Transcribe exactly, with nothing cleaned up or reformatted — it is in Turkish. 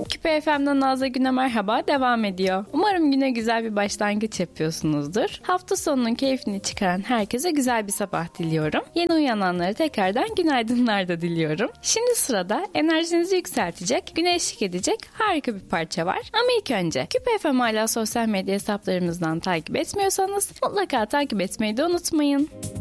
Küpe F M'den Nazlı Güne merhaba devam ediyor. Umarım güne güzel bir başlangıç yapıyorsunuzdur. Hafta sonunun keyfini çıkaran herkese güzel bir sabah diliyorum. Yeni uyananlara tekrardan günaydınlar da diliyorum. Şimdi sırada enerjinizi yükseltecek, güne eşlik edecek harika bir parça var. Ama ilk önce Küpe F M hala sosyal medya hesaplarımızdan takip etmiyorsanız mutlaka takip etmeyi de unutmayın.